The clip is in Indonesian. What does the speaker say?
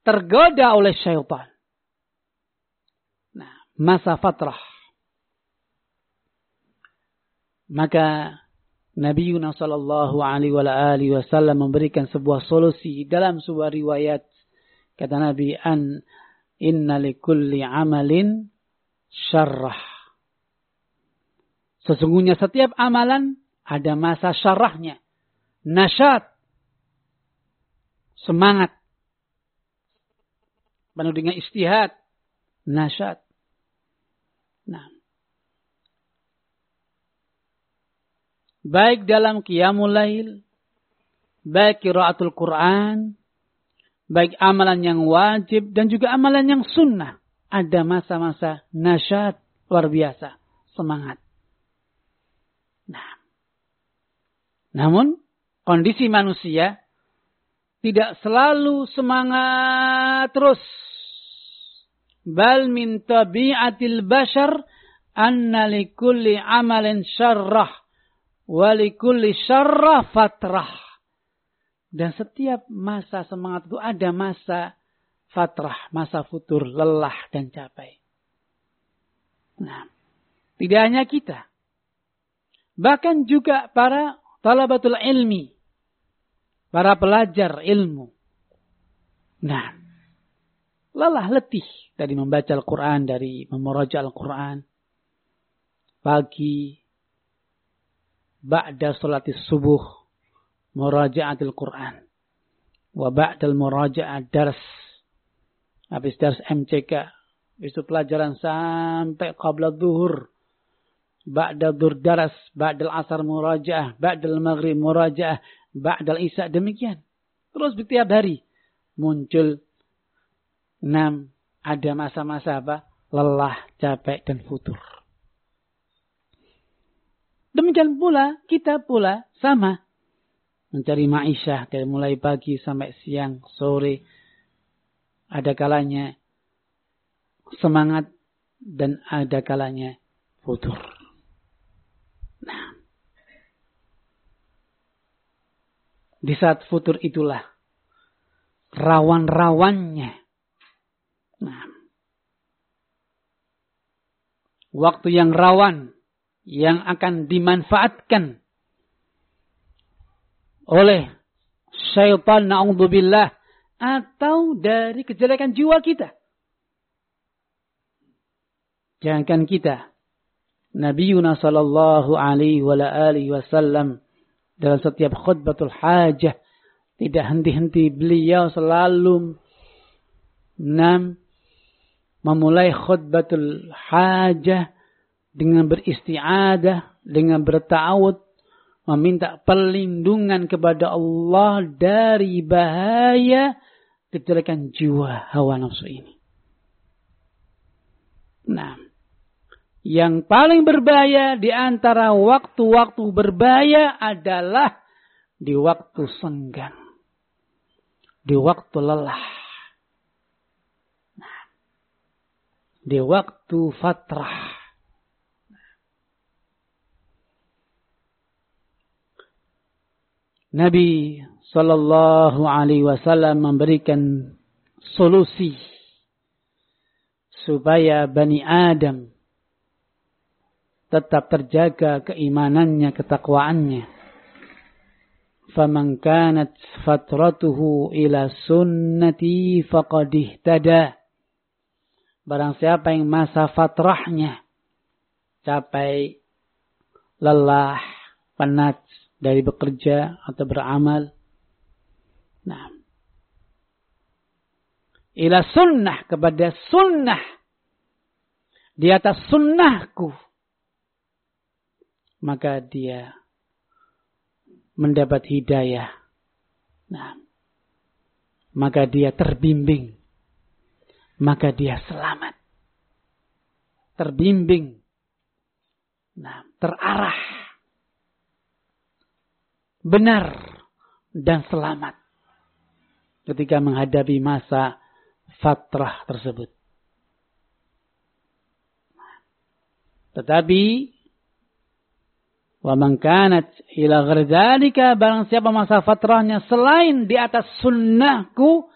tergoda oleh syaitan. Nah, masa fatrah. Maka Nabi Yunus sallallahu alaihi wasallam memberikan sebuah solusi dalam sebuah riwayat. Kata Nabi, inna likulli amalin syarrah. Sesungguhnya setiap amalan ada masa syarrahnya. Nasyat. Semangat. Penuh dengan istihad. Nasyat. Nah. Baik dalam qiyamul lail, baik qiraatul Quran, baik amalan yang wajib dan juga amalan yang sunnah. Ada masa-masa nasyat luar biasa, semangat. Nah, namun kondisi manusia tidak selalu semangat terus. Bal min tabi'atil bashar anna likulli amalin syarrah. Walikulli syarrah fatrah. Dan setiap masa semangat itu ada masa fatrah, masa futur, lelah dan capek. Nah, tidak hanya kita. Bahkan juga para talabatul ilmi. Para pelajar ilmu. Nah, lelah letih dari membaca Al-Quran, dari memuraja Al-Quran. Pagi, ba'da salatis subuh muraja'atil Quran wa ba'dal muraja'at dars. Habis dars MCK, itu pelajaran sampai qabla zuhur, ba'da dhuhr dars, ba'dal asar muraja'ah, ba'dal maghrib muraja'ah, ba'dal isya, demikian. Terus setiap hari muncul 6, ada masa-masa apa? Lelah, capek dan futur. Demikian pula, kita pula sama. Mencari ma'isyah dari mulai pagi sampai siang, sore. Ada kalanya semangat dan ada kalanya futur. Nah, di saat futur itulah rawan-rawannya. Nah, waktu yang rawan yang akan dimanfaatkan oleh syaitan na'udzubillah atau dari kejelekan jiwa kita. Jangankan kita, Nabi Yunus sallallahu alaihi wasallam dalam setiap khutbatul hajah tidak henti-henti beliau selalu memulai khutbatul hajah dengan beristi'adah, dengan berta'awud, meminta perlindungan kepada Allah dari bahaya kejelekan jiwa hawa nafsu ini. Nah, yang paling berbahaya di antara waktu-waktu berbahaya adalah di waktu senggang, di waktu lelah, nah, di waktu fatrah. Nabi sallallahu alaihi wasallam memberikan solusi supaya Bani Adam tetap terjaga keimanannya, ketakwaannya. Faman kanat fatratuhu ila sunnati faqad ihtada. Barang siapa yang masa fatrahnya capai lelah, penat dari bekerja atau beramal. Nah, ila sunnah, kepada sunnah, di atas sunnahku, maka dia mendapat hidayah. Nah, maka dia terbimbing, maka dia selamat, terbimbing, nah, terarah, benar dan selamat ketika menghadapi masa fatrah tersebut. Tetapi wa man kanat ila ghairi dzalika, barang siapa masa fatrahnya selain di atas sunnahku,